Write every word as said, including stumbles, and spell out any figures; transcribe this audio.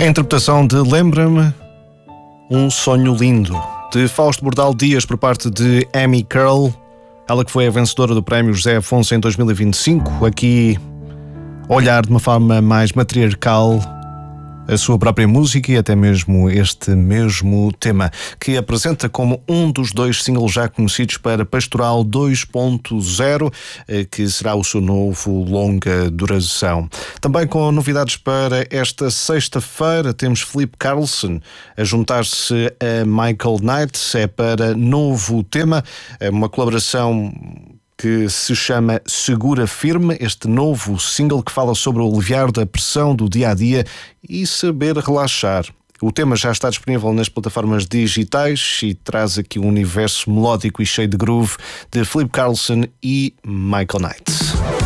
A interpretação de Lembra-me um Sonho Lindo, de Fausto Bordal Dias, por parte de Amy Curl, ela que foi a vencedora do Prémio José Afonso em dois mil e vinte e cinco. Aqui, olhar de uma forma mais matriarcal a sua própria música e até mesmo este mesmo tema, que apresenta como um dos dois singles já conhecidos para Pastoral dois ponto zero, que será o seu novo longa duração. Também com novidades para esta sexta-feira, temos Filipe Carlsson a juntar-se a Michael Knight, é para novo tema, é uma colaboração que se chama Segura Firme, este novo single que fala sobre o aliviar da pressão do dia-a-dia e saber relaxar. O tema já está disponível nas plataformas digitais e traz aqui um universo melódico e cheio de groove de Filipe Carlsson e Michael Knight.